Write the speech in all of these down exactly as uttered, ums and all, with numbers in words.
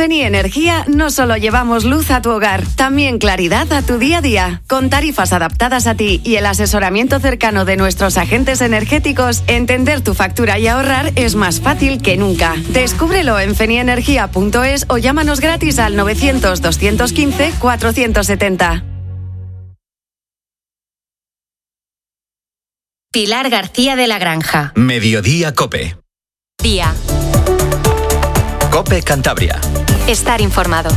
Feni Energía no solo llevamos luz a tu hogar, también claridad a tu día a día. Con tarifas adaptadas a ti y el asesoramiento cercano de nuestros agentes energéticos, entender tu factura y ahorrar es más fácil que nunca. Descúbrelo en fenienergia punto es o llámanos gratis al novecientos, doscientos quince, cuatrocientos setenta. Pilar García de la Granja. Mediodía Cope. Día. Cope Cantabria. Estar informado.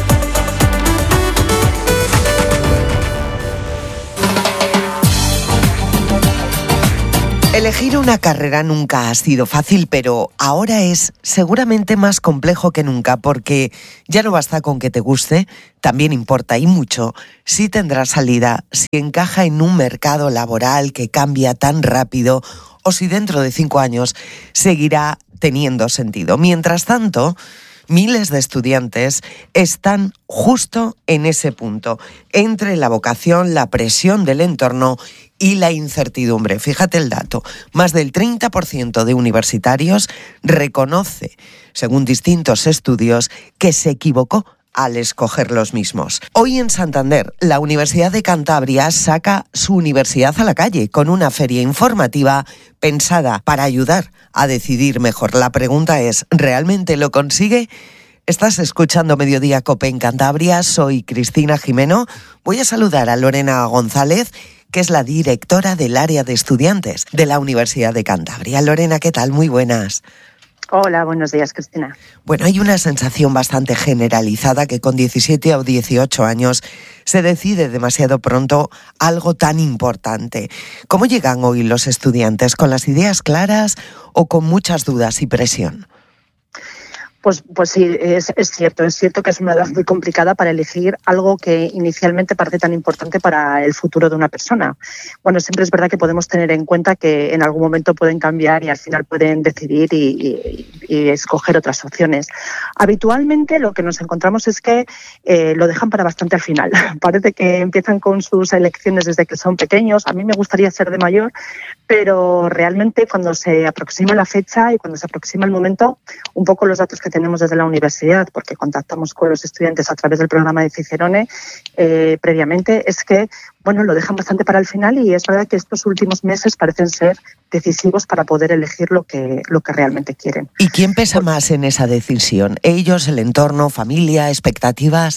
Elegir una carrera nunca ha sido fácil, pero ahora es seguramente más complejo que nunca, porque ya no basta con que te guste, también importa y mucho si tendrá salida, si encaja en un mercado laboral que cambia tan rápido o si dentro de cinco años seguirá teniendo sentido. Mientras tanto, miles de estudiantes están justo en ese punto, entre la vocación, la presión del entorno y la incertidumbre. Fíjate el dato, más del treinta por ciento de universitarios reconoce, según distintos estudios, que se equivocó al escoger los mismos. Hoy en Santander, la Universidad de Cantabria saca su universidad a la calle con una feria informativa pensada para ayudar a decidir mejor. La pregunta es, ¿realmente lo consigue? Estás escuchando Mediodía Cope en Cantabria, soy Cristina Jimeno. Voy a saludar a Lorena González, que es la directora del área de estudiantes de la Universidad de Cantabria. Lorena, ¿qué tal? Muy buenas. Hola, buenos días, Cristina. Bueno, hay una sensación bastante generalizada que con diecisiete o dieciocho años se decide demasiado pronto algo tan importante. ¿Cómo llegan hoy los estudiantes? ¿Con las ideas claras o con muchas dudas y presión? Pues, pues sí, es, es cierto, es cierto que es una edad muy complicada para elegir algo que inicialmente parece tan importante para el futuro de una persona. Bueno, siempre es verdad que podemos tener en cuenta que en algún momento pueden cambiar y al final pueden decidir y, y, y escoger otras opciones. Habitualmente lo que nos encontramos es que eh, lo dejan para bastante al final. Parece que empiezan con sus elecciones desde que son pequeños. A mí me gustaría ser de mayor, pero realmente cuando se aproxima la fecha y cuando se aproxima el momento, un poco los datos que tenemos desde la universidad, porque contactamos con los estudiantes a través del programa de Cicerone eh, previamente, es que bueno, lo dejan bastante para el final y es verdad que estos últimos meses parecen ser decisivos para poder elegir lo que, lo que realmente quieren. ¿Y quién pesa Por... más en esa decisión? ¿Ellos, el entorno, familia, expectativas?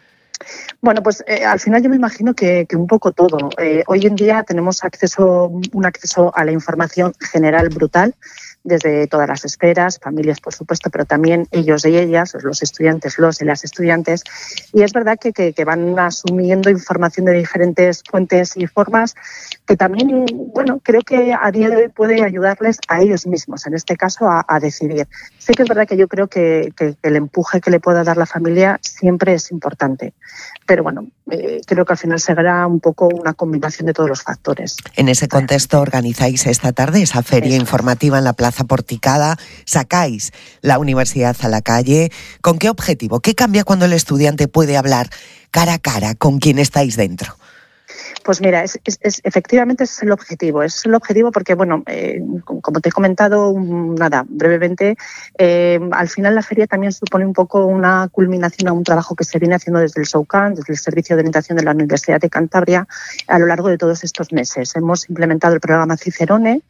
Bueno, pues eh, al final yo me imagino que, que un poco todo. Eh, hoy en día tenemos acceso, un acceso a la información general brutal, desde todas las esferas, familias por supuesto, pero también ellos y ellas, los estudiantes, los y las estudiantes. Y es verdad que, que, que van asumiendo información de diferentes fuentes y formas que también, bueno, creo que a día de hoy puede ayudarles a ellos mismos, en este caso, a, a decidir. Sí que es verdad que yo creo que, que, que el empuje que le pueda dar la familia siempre es importante. Pero bueno, eh, creo que al final será un poco una combinación de todos los factores. En ese contexto organizáis esta tarde esa feria Eso. informativa en la Plaza Porticada, sacáis la universidad a la calle. ¿Con qué objetivo? ¿Qué cambia cuando el estudiante puede hablar cara a cara con quien estáis dentro? Pues mira, es, es, es, efectivamente ese es el objetivo. Es el objetivo porque, bueno, eh, como te he comentado, nada, brevemente, eh, al final la feria también supone un poco una culminación a un trabajo que se viene haciendo desde el SOUCAN, desde el Servicio de Orientación de la Universidad de Cantabria, a lo largo de todos estos meses. Hemos implementado el programa Cicerone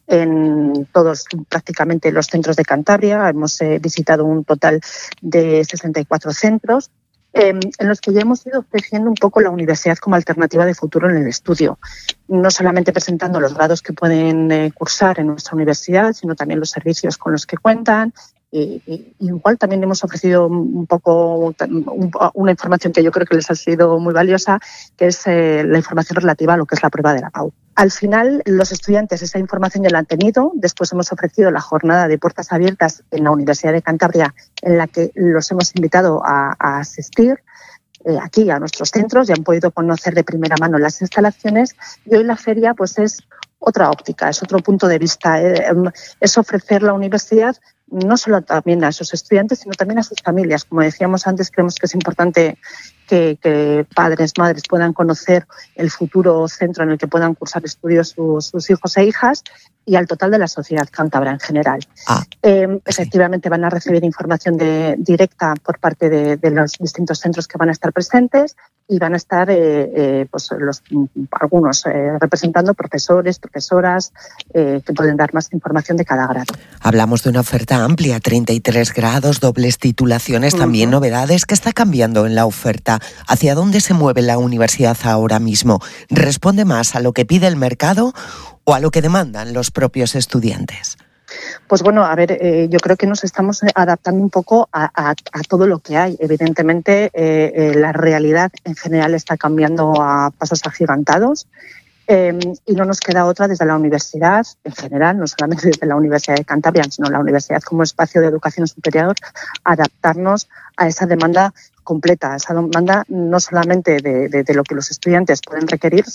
en todos, prácticamente, los centros de Cantabria. Hemos eh, visitado un total de sesenta y cuatro centros. Eh, en los que ya hemos ido ofreciendo un poco la universidad como alternativa de futuro en el estudio. No solamente presentando los grados que pueden eh, cursar en nuestra universidad, sino también los servicios con los que cuentan. Y, y, igual también hemos ofrecido un poco un, una información que yo creo que les ha sido muy valiosa, que es eh, la información relativa a lo que es la prueba de la P A U. Al final, los estudiantes esa información ya la han tenido. Después hemos ofrecido la jornada de puertas abiertas en la Universidad de Cantabria, en la que los hemos invitado a, a asistir eh, aquí a nuestros centros y han podido conocer de primera mano las instalaciones. Y hoy la feria pues es otra óptica, es otro punto de vista, eh, es ofrecer la universidad no solo también a esos estudiantes, sino también a sus familias. Como decíamos antes, creemos que es importante que, que padres, madres puedan conocer el futuro centro en el que puedan cursar estudios sus, sus hijos e hijas, y al total de la sociedad cántabra en general. Ah, eh, sí. Efectivamente van a recibir información de, directa por parte de, de los distintos centros que van a estar presentes, y van a estar eh, eh, pues los, algunos eh, representando profesores, profesoras, eh, que pueden dar más información de cada grado. Hablamos de una oferta amplia, treinta y tres grados, dobles titulaciones, también uh-huh. novedades. ¿Qué está cambiando en la oferta? ¿Hacia dónde se mueve la universidad ahora mismo? ¿Responde más a lo que pide el mercado o a lo que demandan los propios estudiantes? Pues bueno, a ver, eh, yo creo que nos estamos adaptando un poco a, a, a todo lo que hay. Evidentemente, eh, eh, la realidad en general está cambiando a pasos agigantados. Eh, y no nos queda otra desde la universidad en general, no solamente desde la Universidad de Cantabria, sino la universidad como espacio de educación superior, adaptarnos a esa demanda completa, esa demanda no solamente de, de, de lo que los estudiantes pueden requerir,